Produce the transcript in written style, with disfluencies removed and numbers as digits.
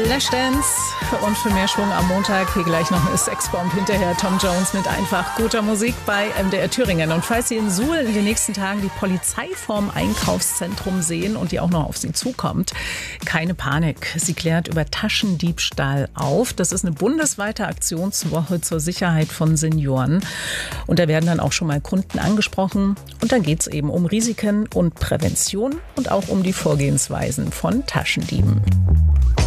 Flashdance und für mehr Schwung am Montag hier gleich noch eine Sexbomb hinterher. Tom Jones mit einfach guter Musik bei MDR Thüringen. Und falls Sie in Suhl in den nächsten Tagen die Polizei vorm Einkaufszentrum sehen und die auch noch auf Sie zukommt, keine Panik. Sie klärt über Taschendiebstahl auf. Das ist eine bundesweite Aktionswoche zur Sicherheit von Senioren. Und da werden dann auch schon mal Kunden angesprochen. Und dann geht es eben um Risiken und Prävention und auch um die Vorgehensweisen von Taschendieben.